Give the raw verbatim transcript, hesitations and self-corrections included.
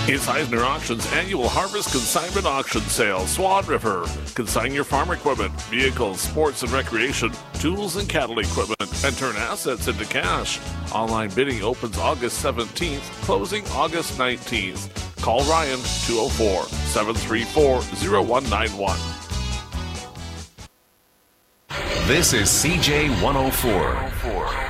It's Eisner Auction's annual Harvest Consignment Auction Sale, Swan River. Consign your farm equipment, vehicles, sports and recreation, tools and cattle equipment, and turn assets into cash. Online bidding opens August seventeenth, closing August nineteenth. Call Ryan, two oh four, seven three four, oh one nine one. This is C J one oh four.